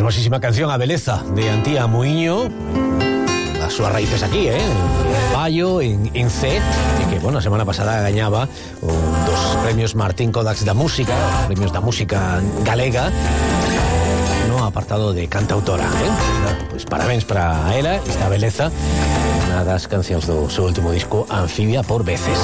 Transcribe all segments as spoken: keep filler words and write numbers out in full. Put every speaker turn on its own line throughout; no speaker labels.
fermosísima canción A Beleza de Antía Muiño. As súas raíces aquí, eh? En Baio, en, en C, e que, bueno, a semana pasada gañaba un dos premios Martín Kodax da música, premios da música galega, no apartado de cantautora, eh? Pois pues, parabéns para ela, esta Beleza, unha das cancións do seu último disco, Anfibia por veces.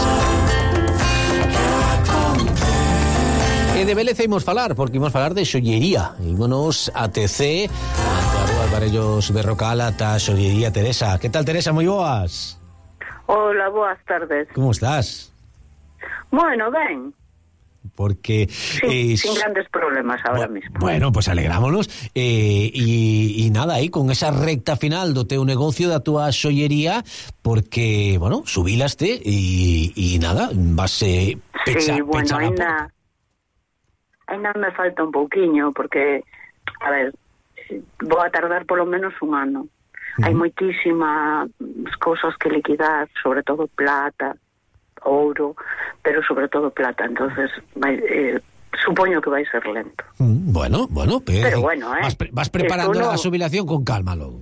E de Beleza imos falar, porque imos falar de xollería. Ímonos a T C, a Rúa Alvarellos Berrocal, ata xollería Teresa. Que tal, Teresa? Moi boas.
Hola, boas tardes.
Como estás?
Bueno, ben.
Porque...
Sí, eh, sin grandes problemas ahora
bu-
mismo.
Bueno, pues alegrámonos. Eh, y, y nada, aí con esa recta final do teu negocio, da tua xollería, porque, bueno, subilaste e, e nada, vas eh, pecha,
sí, bueno,
pecha a
ainda,
porta.
ainda me falta un pouquiño, porque, a ver, vou a tardar polo menos un ano. Uh-huh. Hai moitísimas cousas que liquidar, sobre todo plata, ouro, pero sobre todo plata, entonces vai, eh, supoño que vai ser lento.
Mm, bueno, bueno, pero,
pero bueno, eh,
vas, pre- vas preparando
no...
a xubilación con calma, logo.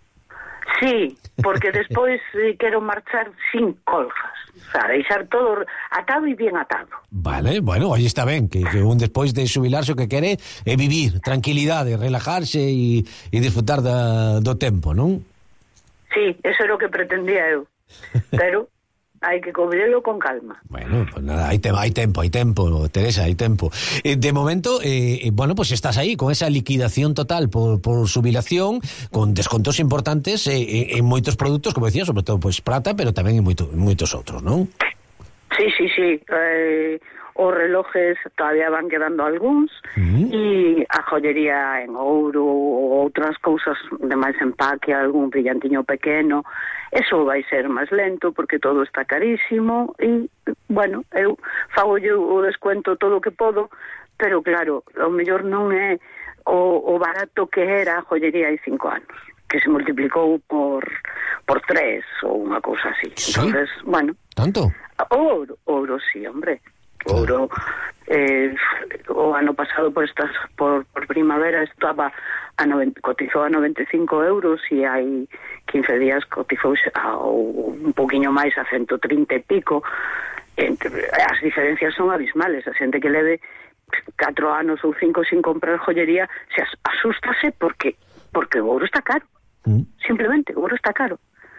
Sí, porque despois eh, quero marchar sin colgas, o sea, deixar todo atado e bien atado.
Vale, bueno, aí está ben, que, que un despois de xubilarse o que quere é vivir, tranquilidade, relajarse e, e disfrutar da, do tempo, non?
Sí, eso era o que pretendía eu, pero hai que cobrirlo con calma.
Bueno, pues nada, hai, te- hai tempo, hai tempo, Teresa, hai tempo. Eh, de momento, eh, bueno, pues estás aí con esa liquidación total por, por xubilación, con descontos importantes eh, en moitos produtos, como decía, sobre todo pues prata, pero tamén en, moito, en moitos outros, non?
Sí, sí, sí, eh, os relojes todavía van quedando algúns,
Uh-huh.
e a joyería en ouro ou outras cousas de máis empaque, algún brillantiño pequeno, eso vai ser máis lento porque todo está carísimo e, bueno, eu fago yo o descuento todo o que podo, pero claro, o mellor non é o, o barato que era a joyería hai cinco anos, que se multiplicou por por tres ou unha cousa así.
Sí?
Entonces, bueno,
Tanto?
ouro, ouro sí, hombre. Ouro, eh, o ano pasado por estas por, por primavera estaba a noventa, cotizou a noventa e cinco euros e hai quince días cotizou a, un poquinho máis a ciento trinta e pico. Entre, as diferencias son abismales. A xente que leve catro anos ou cinco sin comprar joyería se as, asústase porque porque o ouro está caro.
Mm.
Simplemente, o ouro está caro.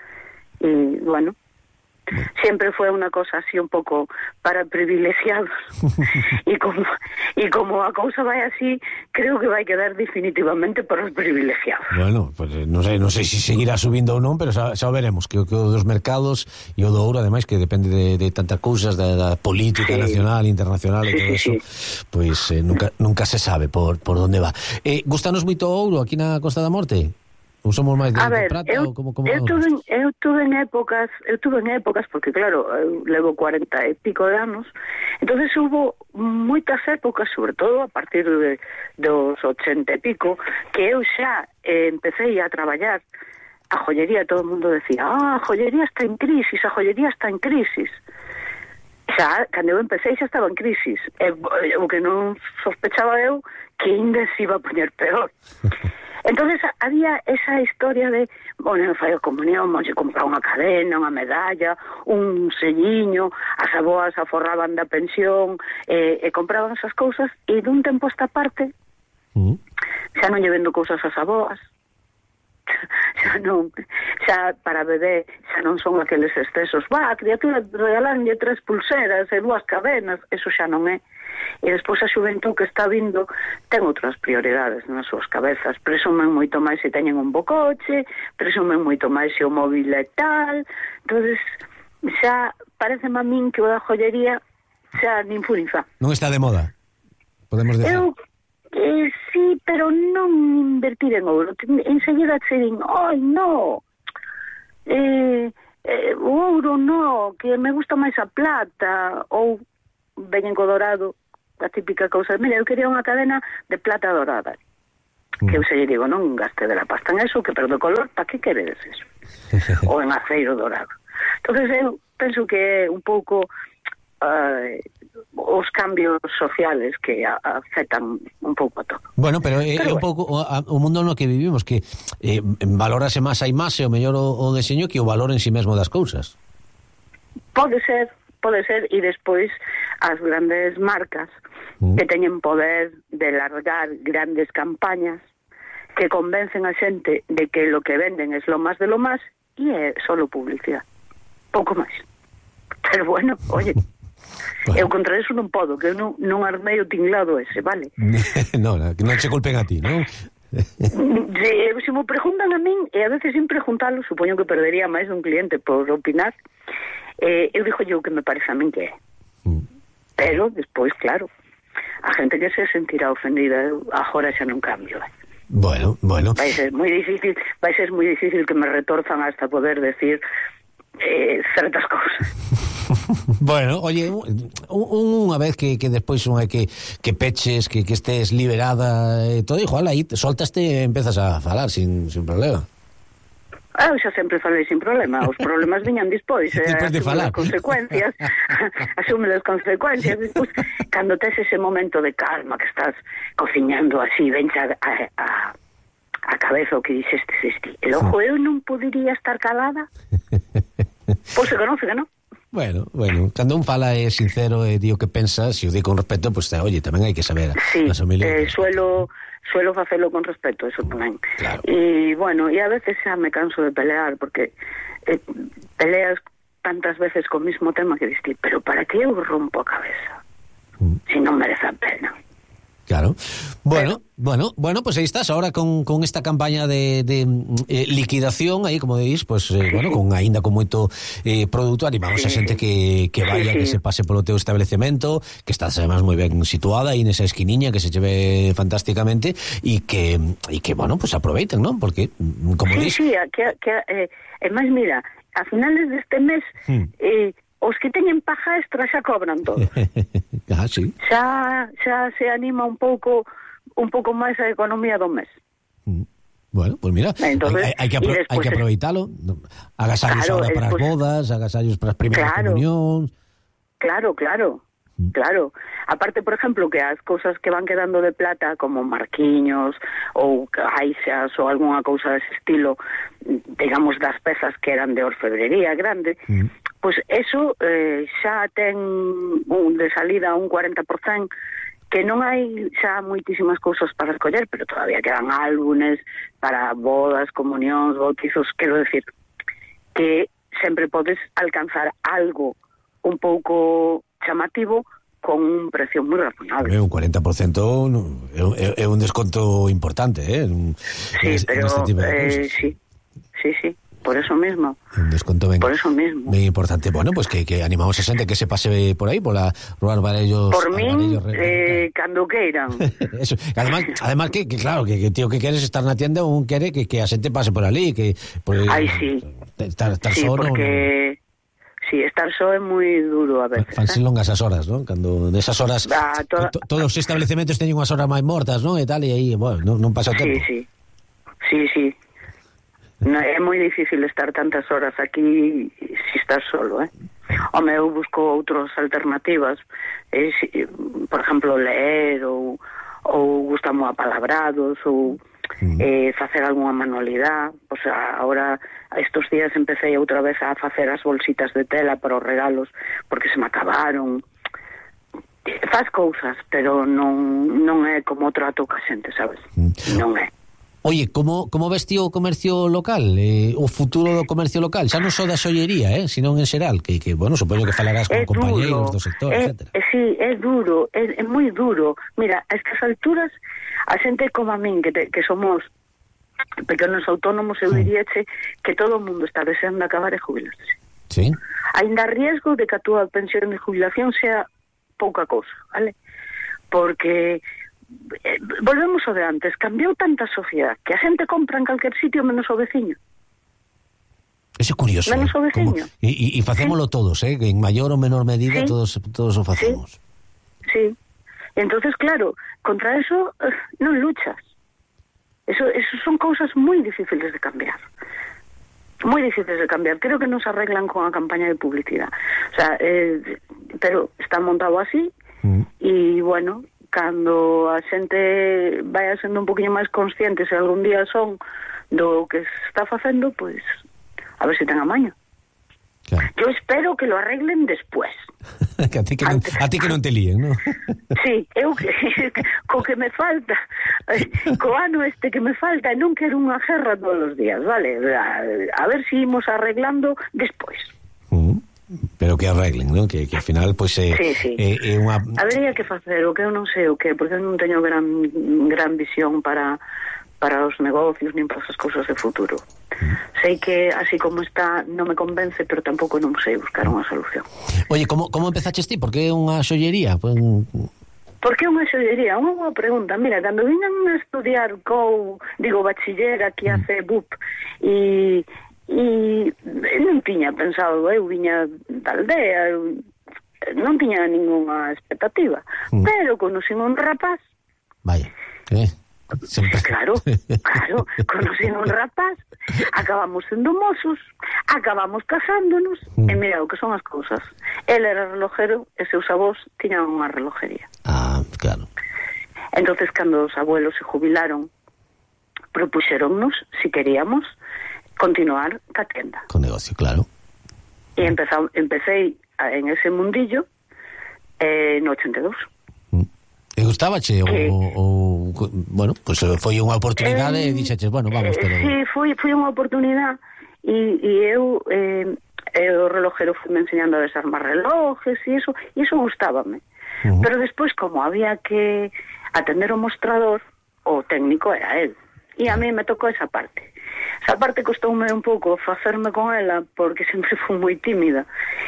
E, bueno, siempre fue una cosa así un pouco para privilegiados e como e como a cousa vai así, creo que vai quedar definitivamente para os privilegiados.
Bueno, pues non sei, non sei se seguirá subindo ou non, pero xa, xa o veremos, que, que o dos mercados e o do ouro, ademais, que depende de, de tantas cousas, da, da política
sí.
nacional, internacional e
sí,
todo
sí,
eso,
sí.
pois pues, eh, nunca, nunca se sabe por, por onde va. Eh, gustanos moito o ouro aquí na Costa da Morte? Ou somos máis de,
a ver,
de prata?
eu,
Ou como, como
eu, tuve, eu tuve en épocas, eu tuve en épocas, porque claro, eu levo cuarenta e pico de anos, entonces hubo moitas épocas, sobre todo a partir de, dos ochenta e pico, que eu xa eh, empecé a traballar a joyería, todo o mundo decía, ah, a joyería está en crisis, a joyería está en crisis. Xa, cando eu empecé xa estaba en crisis, e, o que non sospechaba eu que ainda se iba a poñer peor. Entonces había esa historia de, bueno, no fai a comunión, vamos a comprar unha cadena, unha medalla, un selliño, as aboas aforraban da pensión, e, e compraban esas cousas, e dun tempo esta parte,
uh-huh.
xa non lle vendo cousas ás aboas, xa non, xa para bebé, xa non son aqueles excesos, va, a criatura regalanlle tres pulseras e dúas cadenas, eso xa non é. E despois a xuventud que está vindo ten outras prioridades nas súas cabezas, presumen moito máis se teñen un bo coche, presumen moito máis se o móvil é tal. Entonces xa pareceme a min que o da joyería xa nin fu nin fa.
Non está de moda, podemos decir.
Eu, eh, sí, pero non invertir en ouro. Enseguida se din, ai, no, eh, eh, o ouro no, que me gusta máis a plata, ou veñen co dorado, a típica cousa, mira, eu quería unha cadena de plata dorada, mm. que eu se lle digo, non gaste de la pasta en eso, que perde color, pa que queredes eso? ou en aceiro dorado. Entonces eu penso que é un pouco uh, os cambios sociales que a, afectan un pouco a todo.
Bueno, pero é
pero
un pouco o, a, o mundo no que vivimos, que eh, valórase máis a imaxe, o mellor o, o deseño, que o valor en si mesmo das cousas.
Pode ser, pode ser, e despois as grandes marcas mm. que teñen poder de largar grandes campañas que convencen a xente de que lo que venden es lo más de lo más e é solo publicidade, pouco máis. Pero bueno, oye, bueno. Eu contra eso non podo, que eu non, non armei o tinglado ese, vale?
non, que non che culpen a ti, non?
Se, se me preguntan a min, e a veces sin preguntalo, supoño que perdería máis un cliente por opinar, eh, eu dixo yo que me parece a min que é. Mm. Pero, despois, claro, a gente que se sentirá ofendida, agora xa non cambio, eh?
Bueno, bueno.
Vai ser moi difícil, vai ser moi difícil que me retorzan hasta poder decir eh, certas cousas.
Bueno, oye, unha vez que, que despois unha que, que peches, que, que estés liberada e todo, igual aí soltaste e empezas a falar sin, sin problema.
Ah, eu xa sempre falei sin problema. Os problemas viñan despois, eh,
despois de falar.
As consecuencias, asume as consecuencias. Despois, cando tes ese momento de calma que estás cociñando así, venche a, a, a, a cabeza o que dixeste este. El ojo, eu non podería estar calada? Pois se conoce que non.
Bueno, bueno, cando un fala é sincero e di o que pensa, se o di con respeto, pues, oye, tamén hai que saber.
Sí, eh, suelo suelo facelo con respeto, eso tamén.
Claro.
E, bueno, e a veces xa me canso de pelear, porque eh, peleas tantas veces co mismo tema que diste, pero para que eu rompo a cabeza? Mm. Si non merece a pena.
Claro. Bueno, Pero... bueno, bueno, pues aí estás ahora con, con esta campaña de, de eh, liquidación aí, como decís, pues eh, sí, bueno, sí. con aínda con moito eh, produto, animamos sí, a xente que, que vaya, sí, sí. que se pase polo teu establecemento, que estás además moi ben situada aí nesa esquiniña, que se lleve fantásticamente e que, e que bueno, pues aproveiten, ¿no? Porque, como
sí,
dis...
Sí, que, que, eh, é máis, mira, a finales deste mes hmm. eh, os que teñen paja extra xa cobran todo.
Ah, sí.
Xa, xa se anima un pouco un pouco máis a economía do mes.
Mm. Bueno, pues mira, entonces, hai, hai, que apro- hai que aproveitalo. Agasallos claro, ahora para después, as bodas, agasallos para as primeras
claro,
comunións.
Claro, claro. Claro, aparte, por exemplo, que as cousas que van quedando de plata, como marquiños ou caixas ou algunha cousa dese estilo, digamos, das pezas que eran de orfebrería grande, mm. pois eso eh, xa ten un, de salida un cuarenta por ciento, que non hai xa moitísimas cousas para escoller, pero todavía quedan álbumes para bodas, comunións, bautizos, quero decir, que sempre podes alcanzar algo un pouco chamativo con un precio moi razonable.
Un cuarenta por ciento é, é un desconto importante, ¿eh?
Sí, es, pero este tipo de eh, sí, sí, sí, por eso mismo.
Un desconto ben,
por eso mismo.
Moi importante. Bueno, pues que, que animamos a xente que se pase por aí, por a robar varellos.
Por min, eh, cando queiran.
Eso. Además, además que, que claro, que, que tío que queres estar na tienda, un quere que, que a xente pase por ali, que por,
Ai, sí.
Estar, estar
sí,
solo.
Porque... No... Sí, estar só é moi duro a veces.
Fanse eh? longas as horas, ¿no? Cando desas horas ah, toda... to, todos os establecementos teñen unhas horas máis mortas, ¿no? E tal, e aí, bueno, non, non pasa o tempo.
Sí, sí. Sí, sí. No, é moi difícil estar tantas horas aquí si estás solo, eh? Home, eu busco outras alternativas. Eh, si, por exemplo, leer ou, ou gustamo apalabrados ou mm. eh, facer algunha manualidade. O sea, ahora estos días empecé outra vez a facer as bolsitas de tela para os regalos porque se me acabaron. Faz cousas, pero non non é como trato ca xente, sabes? Mm. Non é.
Oye, como como vesti o comercio local, eh, o futuro do comercio local, xa non só da xollería, eh, sino en xeral, que, que bueno, supoño que falarás con compañeiros do sector,
é,
etcétera.
É, sí, é duro, é, é moi duro. Mira, a estas alturas, a xente como a min, que, te, que somos pequenos autónomos, eu diríache que todo o mundo está deseando acabar e jubilarse.
Sí.
Ainda riesgo de que a túa pensión de jubilación sea pouca cousa, vale? Porque eh, volvemos ao de antes, cambiou tanta sociedade que a xente compra en calquer sitio menos o veciño.
Eso é curioso.
Menos
eh?
o veciño.
Como, e, e facémolo sí. todos, eh? En maior ou menor medida, sí. todos todos o facemos.
Sí. sí. Entonces, claro, contra eso eh, non luchas. Eso, eso son cousas moi difíciles de cambiar. Moi difíciles de cambiar. Creo que non se arreglan con a campaña de publicidade. O sea, eh, pero está está montado así, e, mm. bueno, cando a xente vai sendo un poquinho máis consciente, se algún día son do que se está facendo, pois, a ver se ten amaño. Claro. Yo espero que lo arreglen después.
que a, ti que non, a ti que non te líen, ¿no?
Sí, eu que, co que me falta, co ano este que me falta, non quero unha guerra todos os días, vale? A, a ver si imos arreglando despois.
Uh-huh. Pero que arreglen, ¿no? Que, que ao final, pois, pues, eh,
sí, sí.
Eh, eh, unha...
Habería que facer o que eu non sei o que, porque eu non teño gran gran visión para para os negocios, nin para esas cousas de futuro. Mm. Sei que, así como está, non me convence, pero tampouco non sei buscar unha solución.
Oye, como, como empezaches ti? Por que é unha xollería? Pues...
Por que unha xollería? Unha boa pregunta. Mira, cando viñan a estudiar co, digo, bachiller aquí a C B U P, e, e non tiña pensado, eu viña da aldea, eu non tiña ninguna expectativa, mm. pero conocín un rapaz.
Vaya, eh? Sempre.
Claro, claro, conocín un rapaz, acabamos sendo mozos, acabamos casándonos, mm. e mira o que son as cousas. El era relojero e seus avós tiñan unha relojería.
Ah, claro.
Entonces, cando os abuelos se jubilaron, propuxeronnos si queríamos continuar ca tenda.
Con negocio, claro.
E empezamos, empecé en ese mundillo eh, no ochenta e dous.
E gustabache
que,
o, o bueno, pois pues foi unha oportunidade eh, e dixeches, bueno, vamos, pero
sí, foi foi unha oportunidade e, e eu eh, o relojero fui me enseñando a desarmar relojes e iso, e iso gustábame. Uh-huh. Pero despois, como había que atender o mostrador, o técnico era él. E a mí me tocou esa parte. Esa parte costoume un pouco facerme con ela, porque sempre fui moi tímida.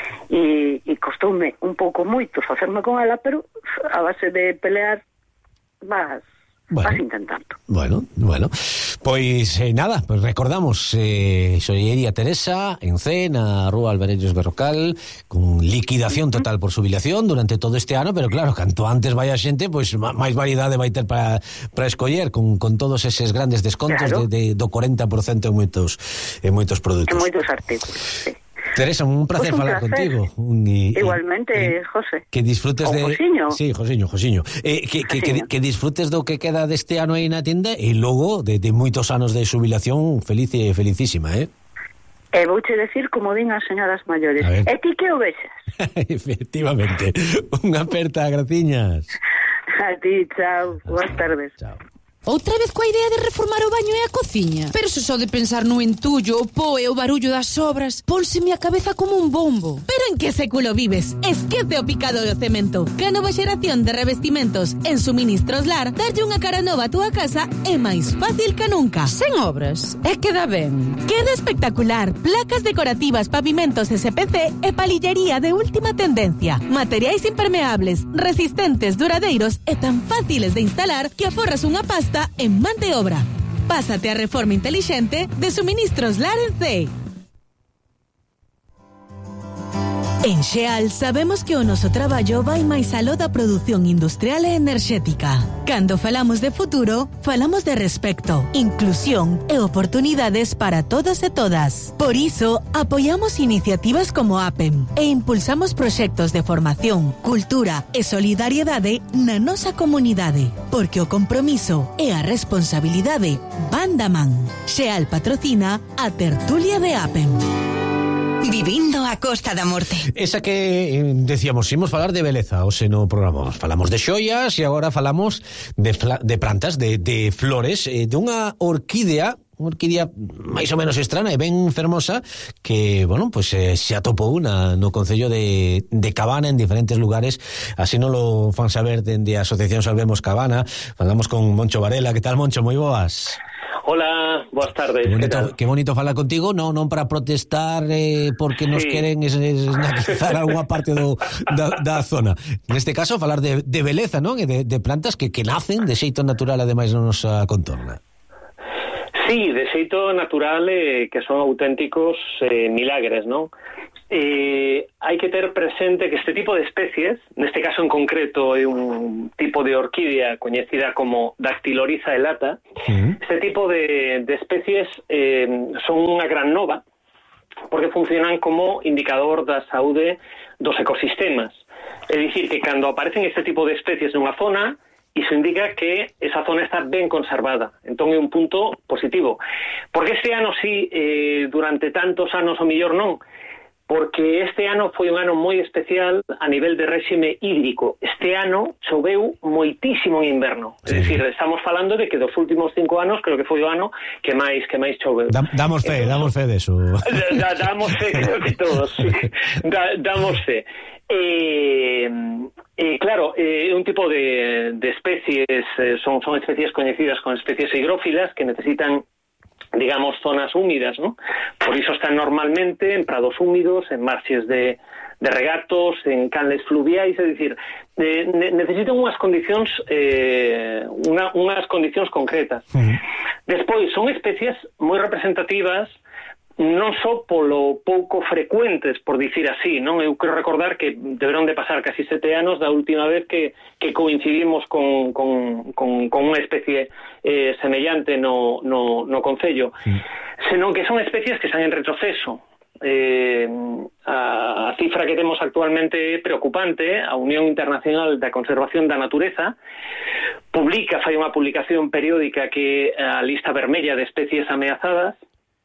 E, e costoume un pouco moito facerme con ela, pero a base de pelear vas, bueno, vas intentando.
Bueno, bueno. Pois eh, nada, pues recordamos eh, Xollería Teresa en C, na Rúa Alvarellos Berrocal, con liquidación total por xubilación durante todo este ano, pero claro, canto antes vai a xente, pois pues, máis variedade vai ter para para escoller con, con todos eses grandes descontos, claro, de, de do cuarenta por ciento en moitos en moitos produtos.
En moitos artículos, sí.
Teresa, un placer pues un falar placer. contigo. Un, y,
Igualmente,
y,
José.
Que disfrutes
o
de...
Josiño.
Sí, Josiño, Josiño. Eh, que, que, que, que disfrutes do que queda deste ano aí na tienda e logo de, de moitos anos de xubilación feliz e felicísima, eh?
E vouche decir como din as señoras maiores. E ti que o vexas?
Efectivamente. Unha aperta, graciñas.
A ti, chao. Boas tardes.
Chao.
Outra vez coa idea de reformar o baño e a cociña. Pero se só de pensar no entullo, o po e o barullo das obras, pónseme a cabeza como un bombo. Pero en que século vives? Esquece o picado do cemento. Que a nova xeración de revestimentos en Suministros Lar, darlle unha cara nova a túa casa é máis fácil que nunca. Sen obras. E queda ben. Queda espectacular. Placas decorativas, pavimentos S P C e palillería de última tendencia. Materiais impermeables, resistentes, duradeiros e tan fáciles de instalar que aforras unha pasta en man de obra. Pásate a reforma inteligente de Suministros Lar en C. En Xeal sabemos que o noso traballo vai máis aló da produción industrial e enerxética. Cando falamos de futuro, falamos de respecto, inclusión e oportunidades para todos e todas. Por iso, apoiamos iniciativas como APEM e impulsamos proxectos de formación, cultura e solidariedade na nosa comunidade, porque o compromiso e a responsabilidade van da man. Xeal patrocina a tertulia de APEM. Vivindo a Costa da Morte.
Esa que eh, decíamos, imos falar de beleza, o se no programa falamos de xoias e agora falamos de, fla, de plantas, de, de flores, eh, de unha orquídea, unha orquídea máis ou menos estrana e ben fermosa que, bueno, pues eh, se atopou na, no concello de, de Cabana en diferentes lugares, así non lo fan saber dende a Asociación Salvemos Cabana. Falamos con Moncho Varela. Que tal, Moncho? Moi boas.
Hola, boas tardes.
Que bonito, que bonito falar contigo, non non para protestar eh, porque nos sí. queren esnaquizar algunha parte do, da, da zona. Neste caso, falar de, de beleza, non? E de, de plantas que, que nacen de xeito natural, ademais, na nosa contorna.
Sí, de xeito natural, eh, que son auténticos eh, milagres, non? Eh, hai que ter presente que este tipo de especies, neste caso en concreto é un tipo de orquídea coñecida como Dactylorhiza elata, uh-huh. Este tipo de, de especies eh, son unha gran nova porque funcionan como indicador da saúde dos ecosistemas. É dicir, que cando aparecen este tipo de especies nunha zona, iso indica que esa zona está ben conservada. Entón é un punto positivo. Porque este ano sí, eh, durante tantos anos o millor non, porque este ano foi un ano moi especial a nivel de réxime hídrico. Este ano choveu moitísimo en inverno. Sí. É dicir, estamos falando de que dos últimos cinco anos creo que foi o ano que máis que máis choveu.
Da, damos fe, Entonces, damos fe de eso.
Da, damos fe, creo que todos, sí. Da, damos fe. Eh, eh, claro, é eh, un tipo de, de especies, eh, son, son especies coñecidas como especies higrófilas que necesitan, digamos, zonas húmidas, ¿no? Por iso están normalmente en prados húmidos, en marxes de, de regatos, en canles fluviais, é dicir, eh, ne, necesitan unhas condicións eh, unha, unhas condicións concretas. Uh-huh. Despois, son especies moi representativas non só polo pouco frecuentes, por dicir así, non? Eu quero recordar que deberon de pasar casi sete anos da última vez que, que coincidimos con, con, con, con unha especie eh, semellante no, no, no Concello, sí. Senón que son especies que están en retroceso. Eh, a, a cifra que temos actualmente é preocupante. A Unión Internacional da Conservación da Natureza publica, fai unha publicación periódica que a lista vermella de especies ameazadas,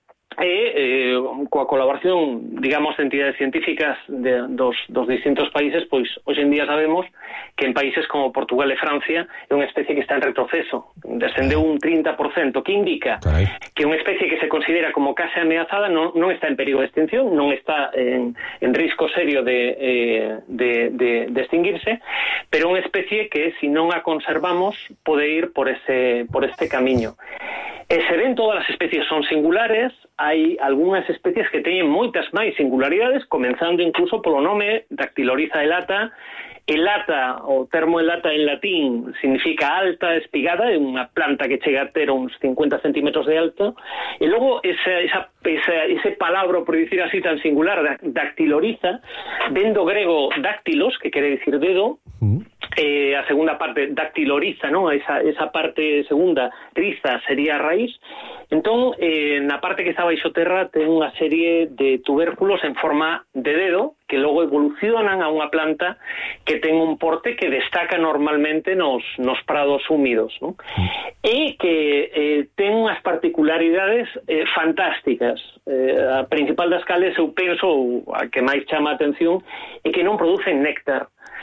e eh, coa colaboración, digamos, de entidades científicas de, dos, dos distintos países, pois hoxe en día sabemos que en países como Portugal e Francia é unha especie que está en retroceso, descendeu un trinta por cento, que indica Caray. que unha especie que se considera como case ameazada non, non está en perigo de extinción, non está en, en risco serio de, eh, de, de, de extinguirse, pero unha especie que, se non a conservamos, pode ir por ese, por este camiño. E se ven todas as especies son singulares, hai algunhas especies que teñen moitas máis singularidades, comenzando incluso polo nome Dactylorhiza elata. Elata, o termo elata en latín, significa alta, espigada, é unha planta que chega a ter uns cincuenta centímetros de alto, e logo esa, esa, esa, ese palabra, por dicir así, tan singular, Dactylorhiza, ven do grego dáctilos, que quere dicir dedo, mm. eh, a segunda parte, dactylorhiza, ¿no? Esa, esa parte segunda, riza, sería a raíz. Entón, eh, na parte que está baixo terra ten unha serie de tubérculos en forma de dedo que logo evolucionan a unha planta que ten un porte que destaca normalmente nos, nos prados húmidos, ¿no? E que eh, ten unhas particularidades eh, fantásticas. Eh, a principal das cales, eu penso, a que máis chama a atención, é que non producen néctar.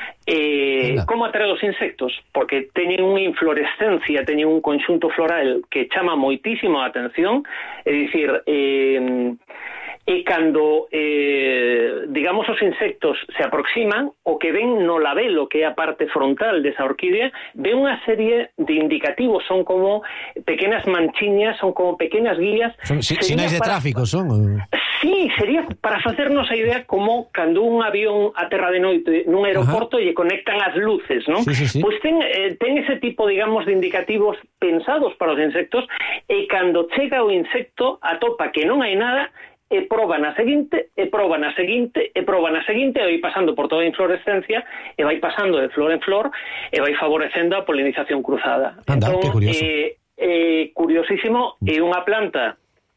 Eh, como atrae os insectos? Porque teñen unha inflorescencia, teñen un conxunto floral que chama moitísimo a atención, é dicir, eh, e cando, eh, digamos, os insectos se aproximan, o que ven no labelo, que é a parte frontal desa orquídea, ve unha serie de indicativos, son como pequenas manchiñas, son como pequenas guías.
Son sinais de para... tráfico, son?
Sí, sería para facernos a idea como cando un avión aterra de noite nun aeroporto e conectan as luces, non?
Sí, sí, sí.
Pois ten, eh, ten ese tipo, digamos, de indicativos pensados para os insectos, e cando chega o insecto atopa que non hai nada, e proba na seguinte, e proba na seguinte, e proba na seguinte, e vai pasando por toda a inflorescencia, e vai pasando de flor en flor, e vai favorecendo a polinización cruzada.
Anda,
entón,
que curioso.
Eh, eh, curiosísimo, é unha planta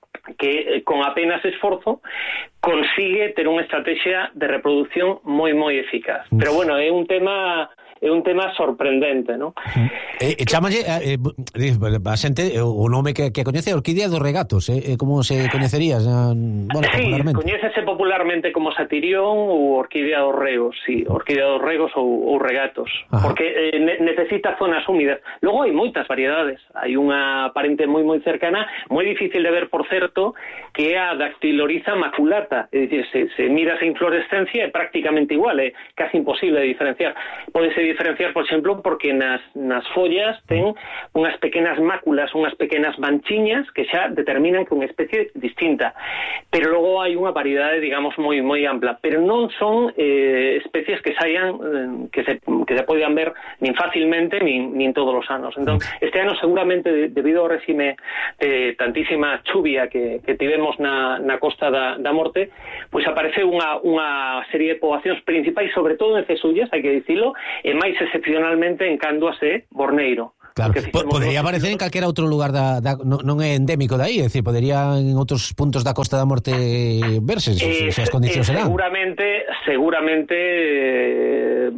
que con apenas esforzo consigue ter unha estrategia de reproducción moi moi eficaz. Pero bueno, é un tema é un tema sorprendente, ¿no?
Eh, chamalle eh, eh, a xente o nome que, que coñece, Orquídea dos Regatos, eh, como se coñecería, bueno,
sí,
popularmente.
Coñécese popularmente como Satirión ou Orquídea dos Regos, sí, Orquídea dos Regos ou, ou Regatos. Ajá. Porque eh, ne- necesita zonas húmidas. Logo hai moitas variedades. Hai unha parente moi moi cercana, moi difícil de ver, por certo, que é a Dactylorhiza maculata. É dicir, se, se mira esa inflorescencia é prácticamente igual, é casi imposible de diferenciar. Pode ser diferenciar, por exemplo, porque nas, nas follas ten unhas pequenas máculas, unhas pequenas manchiñas que xa determinan que é unha especie distinta. Pero logo hai unha variedade, digamos, moi moi ampla, pero non son eh, especies que saian eh, que se que se poidan ver nin fácilmente nin, nin todos os anos. Entón, este ano seguramente de, debido ao réxime de tantísima chuvia que, que tivemos na, na costa da, da Morte, pois apareceu unha, unha serie de poboacións principais, sobre todo en Cesullas, hai que dicilo, e máis excepcionalmente en Canduas e Borneiro.
Claro, podería aparecer en calquera outro lugar da, da non, non é endémico dai, é dicir, podería en outros puntos da Costa da Morte verse, se,
eh,
se as condicións
eh,
serán.
Seguramente, seguramente eh,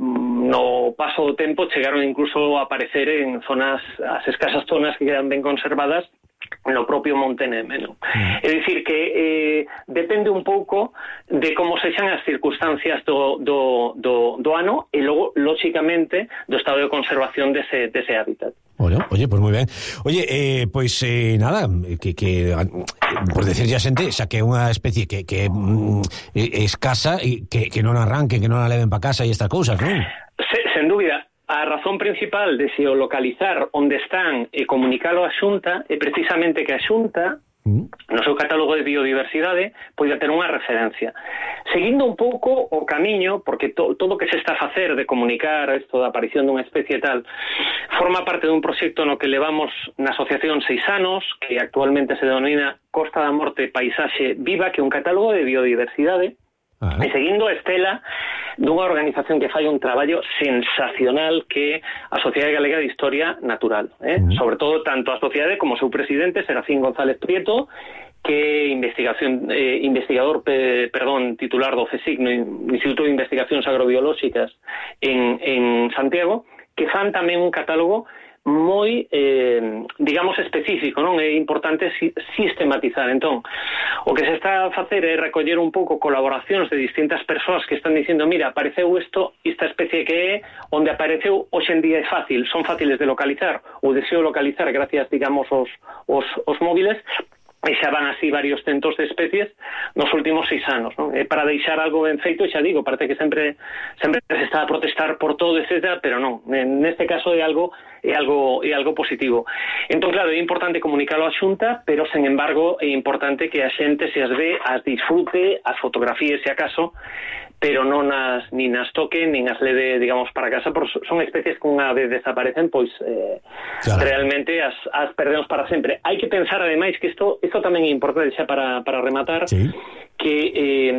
no paso do tempo chegaron incluso a aparecer en zonas, as escasas zonas que quedan ben conservadas no propio Monte Neme, ¿no? Mm. É dicir que eh, depende un pouco de como sexan as circunstancias do, do, do, do ano e logo, lóxicamente, do estado de conservación dese, dese hábitat.
Oye, oye, pues moi ben. Oye, eh, pois pues, eh, nada, que, que por decirlle a xente, xa que é unha especie que, que mm, é escasa e que, que non arranque, que non a leven pa casa e estas cousas, non?
Se, sen dúbida. A razón principal de se o localizar onde están e comunicalo á Xunta é precisamente que a Xunta, mm. no seu catálogo de biodiversidade, poida ter unha referencia. Seguindo un pouco o camiño, porque to, todo o que se está a facer de comunicar isto da aparición dunha especie e tal, forma parte dun proxecto no que levamos na asociación seis anos, que actualmente se denomina Costa da Morte Paisaxe Viva, que é un catálogo de biodiversidade. Ah. E seguindo a estela dunha organización que fai un traballo sensacional que é a Sociedade Galega de Historia Natural, eh? Uh-huh. Sobre todo tanto a sociedade como o seu presidente Serafín González Prieto, que é investigación eh, investigador pe, perdón, titular do CSIC, no Instituto de Investigacións Agrobiolóxicas en, en Santiago, que fan tamén un catálogo moi, eh, digamos, específico, non? É importante si, sistematizar. Entón, o que se está a facer é recoller un pouco colaboracións de distintas persoas que están dicindo, mira, apareceu isto, esta especie que é, onde apareceu, hoxe en día é fácil, son fáciles de localizar, ou deseo localizar gracias, digamos, aos, os, os móviles, e xa van así varios centos de especies nos últimos seis anos, non? É para deixar algo ben feito, xa digo, parece que sempre sempre se está a protestar por todo, etcétera, pero non, neste caso é algo é algo é algo positivo. Entón, claro, é importante comunicalo á Xunta, pero, sen embargo, é importante que a xente se as ve, as disfrute, as fotografíe, se acaso, pero non as, nin as toque, nin as leve, digamos, para casa, porque son especies que unha vez desaparecen, pois eh, claro, realmente as, as perdemos para sempre. Hai que pensar, ademais, que isto, isto tamén é importante xa para, para rematar, sí, que eh,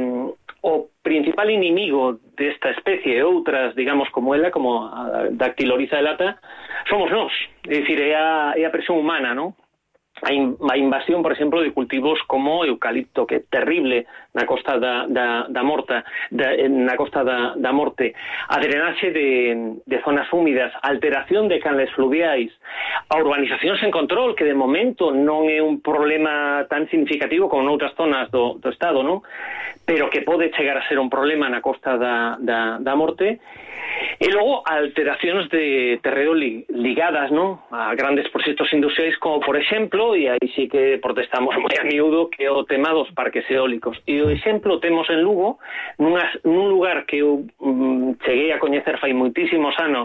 o principal inimigo desta especie e outras, digamos, como ela, como a Dactylorhiza elata, somos nós, é dicir, é a, é a presión humana, non? A, in, a invasión, por exemplo, de cultivos como eucalipto, que é terrible na costa da, da, da Morta, da, na costa da, da Morte, a drenaxe de, de zonas húmidas, a alteración de canles fluviais, a urbanización sen control, que de momento non é un problema tan significativo como noutras zonas do, do Estado, non? Pero que pode chegar a ser un problema na costa da, da, da Morte. E logo alteracións de terreo li, ligadas, non, a grandes proxectos industriais, como por exemplo, e aí sí que protestamos moi a miúdo, que é o tema dos parques eólicos. E o exemplo temos en Lugo, nunhas, nun lugar que eu um, cheguei a coñecer fai moitísimos anos,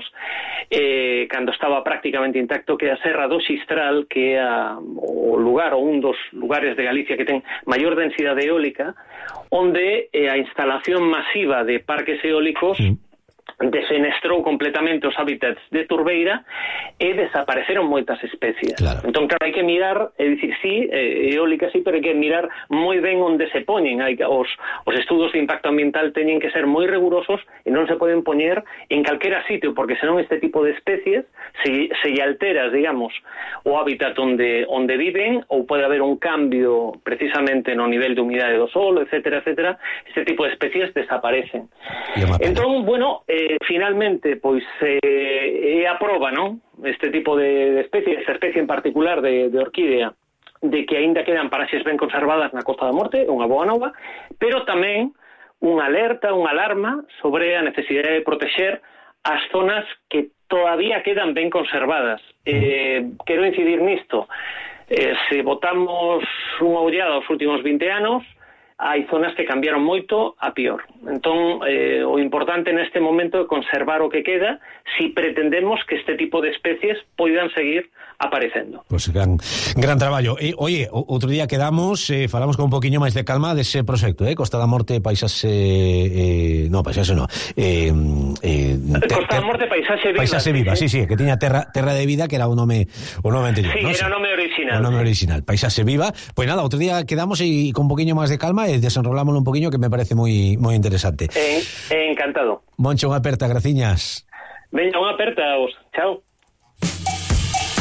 eh, cando estaba prácticamente intacto, que é a Serra do Xistral, que é a, o lugar, ou un dos lugares de Galicia que ten maior densidade eólica, onde eh, a instalación masiva de parques eólicos sí. defenestrou completamente os hábitats de turbeira e desapareceron moitas especies. Claro. Entón, claro, hai que mirar, é dicir, sí, eólica sí, pero hai que mirar moi ben onde se poñen. Hai, os, os estudos de impacto ambiental teñen que ser moi rigurosos e non se poden poñer en calquera sitio, porque senón este tipo de especies, se, se lle alteras, digamos, o hábitat onde, onde viven, ou pode haber un cambio precisamente no nivel de humidade do solo, etcétera, etcétera, este tipo de especies desaparecen. Entón, bueno, eh, finalmente, pois é eh, a proba, non? Este tipo de, de especie, esta especie en particular de, de orquídea, de que aínda quedan paraxes ben conservadas na Costa da Morte, unha boa nova, pero tamén unha alerta, unha alarma sobre a necesidade de protexer as zonas que todavía quedan ben conservadas. Eh, quero incidir nisto. Eh, se botamos unha ollada aos últimos vinte anos, hai zonas que cambiaron moito a pior. Entón, eh, o importante neste momento é conservar o que queda si pretendemos que este tipo de especies poidan seguir aparecendo.
Pois pues gran, gran traballo. E, oye, outro día quedamos, eh, falamos con un poquinho máis de calma dese proxecto, eh? Costa da Morte, Paisaxe... Eh, no, Paisaxe no. Eh, eh, ter,
Costa da Morte, Paisaxe Viva.
Paisaxe Viva, sí, sí, que tiña terra, terra de Vida, que era o nome, o nome anterior.
Sí,
¿no?
era o nome original.
O nome original, Paisaxe Viva. Pois pues nada, outro día quedamos e con un poquinho máis de calma e desenrolámoslo un poquinho, que me parece moi moi interesante.
Eh, eh, encantado.
Moncho, unha aperta, graciñas.
Veña, unha aperta a vos. Chao.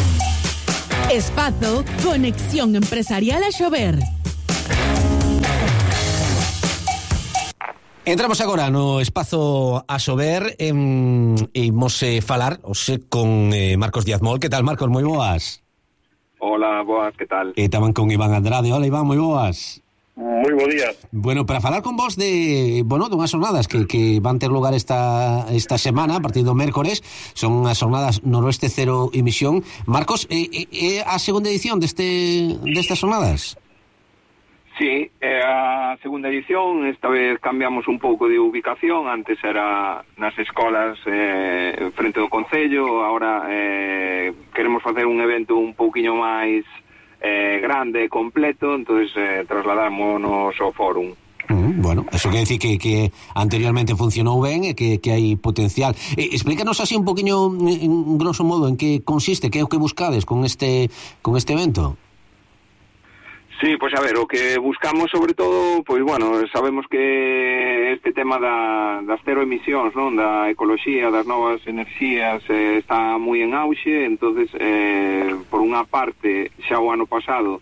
Espazo Conexión Empresarial a Xover.
Entramos agora no espazo a xover e imos eh, falar hoxe con eh, Marcos Díaz Mol. Que tal, Marcos? Moi boas.
Hola, boas, que tal?
E tamén con Iván Andrade. Hola, Iván, moi boas.
Moi bo día.
Bueno, para falar con vos de, bueno, dunhas jornadas que, que van ter lugar esta esta semana, a partir do mércores, son as jornadas Noroeste Cero Emisión. Marcos, é, é a segunda edición deste destas jornadas?
Sí, é a segunda edición. Esta vez cambiamos un pouco de ubicación. Antes era nas escolas eh, frente do Concello. Ahora eh, queremos facer un evento un pouquiño máis eh, grande e completo. Entonces eh, trasladámonos ao fórum.
Mm, bueno, eso quer decir que, que anteriormente funcionou ben e que, que hai potencial. Eh, explícanos así un poquinho, en grosso modo, en que consiste, que é o que buscades con este con este evento.
Sí, pois a ver, o que buscamos sobre todo, pois bueno, sabemos que este tema da, das cero emisións, non, da ecoloxía, das novas enerxías eh, está moi en auxe. Entonces, eh, por unha parte, xa o ano pasado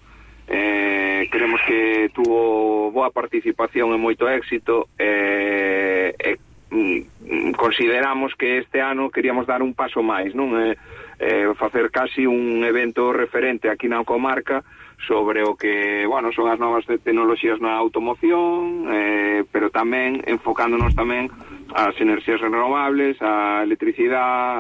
eh, creemos que tuvo boa participación e moito éxito, eh, e mm, consideramos que este ano queríamos dar un paso máis, non, eh, eh, facer casi un evento referente aquí na comarca sobre o que, bueno, son as novas tecnoloxías na automoción, eh, pero tamén enfocándonos tamén ás enerxías renovables, a electricidade,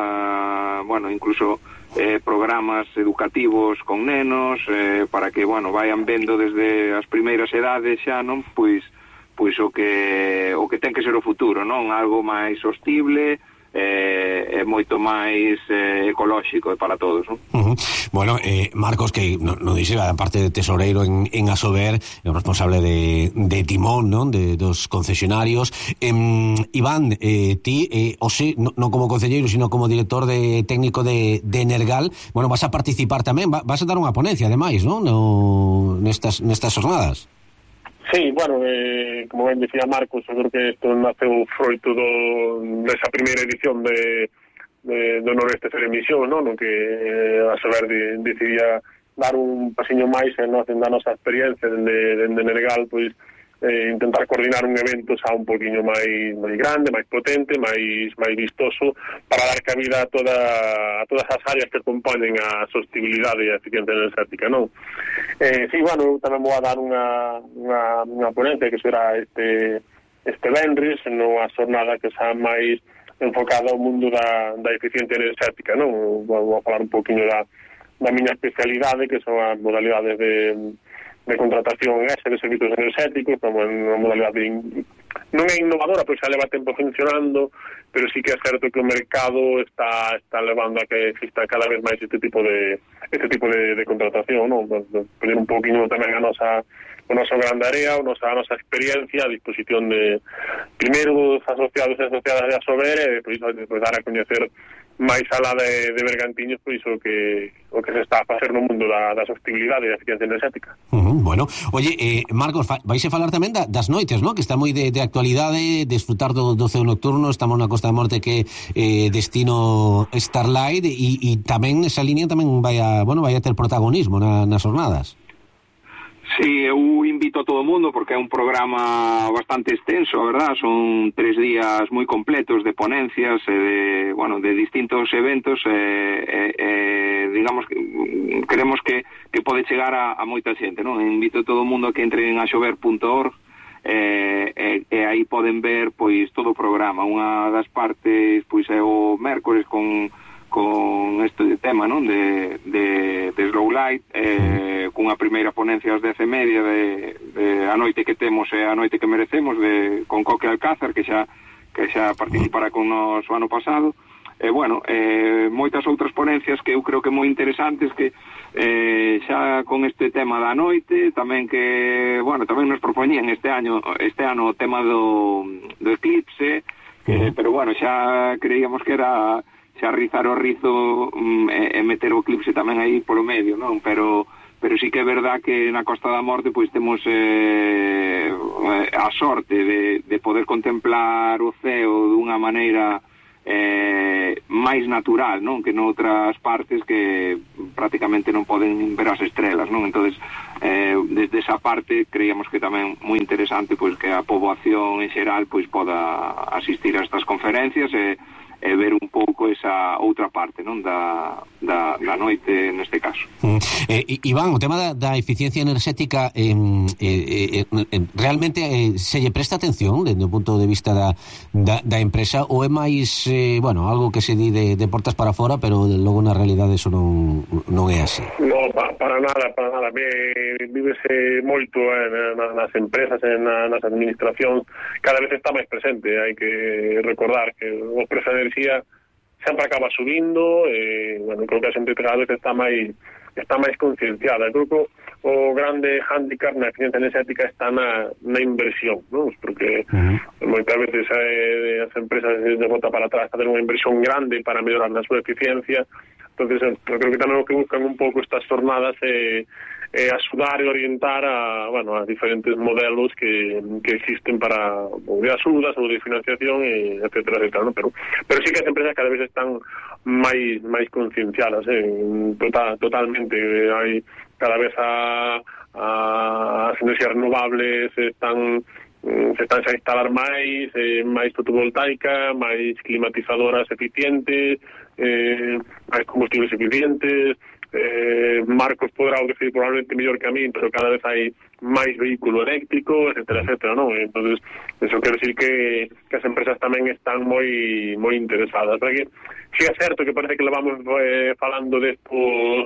a, bueno, incluso eh, programas educativos con nenos, eh, para que, bueno, vayan vendo desde as primeiras edades xa, non, pois pois o que o que ten que ser o futuro, non, algo máis sostible, é eh, moito máis eh, ecolóxico para todos, non?
Uh-huh. Bueno, eh, Marcos, que no, no dixe, aparte de tesoreiro en, en Asober, é o responsable de, de timón, non, de dos concesionarios. eh, Iván, eh, ti, eh, ose, non no como concelleiro, sino como director de técnico de, de Energal, bueno, vas a participar tamén, va, vas a dar unha ponencia, ademais, non, no, nestas, nestas jornadas.
Sí, bueno, eh, como ben decía Marcos, eu creo que isto naceu froito do, desa primeira edición de, de, do Noroeste Cero Emisión, non? No que eh, a saber de, decidía dar un pasiño máis en, en a nosa experiencia dende, dende Nergal, pois eh, intentar coordinar un evento xa un poquinho máis, máis grande, máis potente, máis máis vistoso, para dar cabida a, toda, a todas as áreas que componen a sostenibilidade e a eficiencia energética, non? Eh, sí, bueno, eu tamén vou a dar unha, unha, unha ponencia que será este este venres, nunha xornada que xa máis enfocada ao mundo da, da eficiencia energética, non? Vou, vou a falar un poquinho da, da miña especialidade, que son as modalidades de de contratación ese de servicios energéticos, como unha modalidade in, non é innovadora, pois xa leva tempo funcionando, pero sí que é certo que o mercado está está levando a que exista cada vez máis este tipo de este tipo de, de contratación, non? Poner un poquinho tamén a nosa o noso grande área, a nosa, a nosa experiencia a disposición de primeiro dos asociados e asociadas de Asober, e pois, pois dar a coñecer máis alá de, de Bergantiños, pois o que o que se está a facer no mundo da, da sostenibilidade e da eficiencia energética.
Uh-huh, bueno, oye, eh, Marcos, vais a falar tamén da, das noites, ¿no? Que está moi de, de actualidade, desfrutar do, do ceo nocturno. Estamos na Costa da Morte, que eh, destino Starlight, e, e tamén esa línea tamén vai a, bueno, vai a ter protagonismo na, nas jornadas.
Sí, eu invito a todo o mundo porque é un programa bastante extenso, a verdad, son tres días moi completos de ponencias e de, bueno, de distintos eventos, e, e, e digamos que queremos que, que pode chegar a, a moita xente, non? Invito a todo o mundo a que entre en axover punto org e, e, e aí poden ver pois todo o programa. Unha das partes pois é o mércores con con este tema, non, de, de, de Slow Light, eh, cunha primeira ponencia ás dez e media de, de a noite que temos e a noite que merecemos, de con Coque Alcázar, que xa que xa participará con nos o ano pasado. E, bueno, eh, moitas outras ponencias que eu creo que moi interesantes, que eh, xa con este tema da noite, tamén que, bueno, tamén nos propoñían este año este ano o tema do, do eclipse, que, pero, bueno, xa creíamos que era xa rizar o rizo um, e, e meter o eclipse tamén aí polo medio, non? Pero pero sí que é verdad que na Costa da Morte pois temos eh, a sorte de, de poder contemplar o ceo dunha maneira eh, máis natural, non? Que noutras partes que prácticamente non poden ver as estrelas, non? Entonces, eh, desde esa parte creíamos que tamén moi interesante pois que a poboación en xeral pois poda asistir a estas conferencias e e ver un pouco esa outra parte, non, da, da, da noite neste caso.
Mm. Eh, Iván, o tema da, da eficiencia enerxética eh, eh, eh, realmente eh, se lle presta atención desde o punto de vista da, da, da empresa ou é máis, eh, bueno, algo que se di de, de portas para fora, pero logo na realidade eso non, non é así?
No, pa, para nada, para nada. Me, vívese moito eh, nas empresas, en, nas administracións, cada vez está máis presente. Hai que recordar que o preço de enerxía sempre acaba subindo, e, bueno, creo que a xente cada vez está máis está máis concienciada. Creo que o grande handicap na eficiencia enerxética está na, na inversión, non? Porque uh-huh. moitas veces eh, as empresas de bota para atrás facer unha inversión grande para mellorar na súa eficiencia. Entonces, eu creo que tamén o que buscan un pouco estas jornadas é, é axudar e orientar a, bueno, a diferentes modelos que, que existen para ou de axudas ou de financiación, e etcétera, etcétera, ¿no? Pero, pero sí que as empresas cada vez están máis máis concienciadas, eh, total, totalmente. Hai cada vez a, a, as enerxías renovables están se están a instalar máis, eh, máis fotovoltaica, máis climatizadoras eficientes, eh, máis combustibles eficientes, eh, Marcos podrá o decir probablemente mellor que a mí, pero cada vez hai máis vehículo eléctrico, etcétera, etcétera, non? Entonces, eso quero decir que, que as empresas tamén están moi moi interesadas. Porque si é certo que parece que levamos eh, falando desto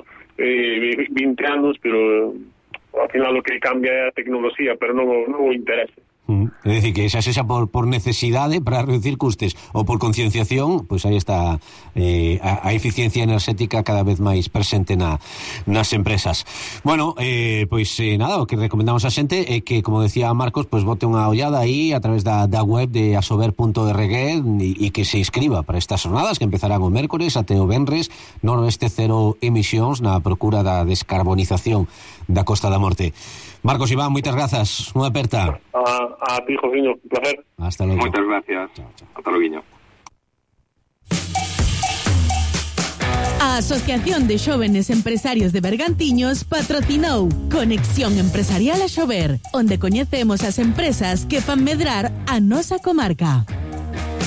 eh, vinte anos, pero ao final o que cambia é a tecnoloxía, pero non, non o interese.
Mm. É dicir, que xa sexa por, por necesidade para reducir custes ou por concienciación, pois aí está eh, a, a eficiencia enerxética cada vez máis presente na, nas empresas. Bueno, eh, pois eh, nada, o que recomendamos a xente é que, como decía Marcos, pois bote unha ollada aí a través da, da web de asober punto org e, e que se inscriba para estas jornadas que empezarán o mércores até o venres. Noroeste Cero Emisións na procura da descarbonización da Costa da Morte. Marcos, Iván, moitas grazas, unha aperta.
A, a ti, Joviño, un placer.
Hasta logo.
Moitas gracias. Chao, chao. Hasta logo.
A Asociación de Xóvenes Empresarios de Bergantiños patrocinou Conexión Empresarial a Xover, onde coñecemos as empresas que fan medrar a nosa comarca.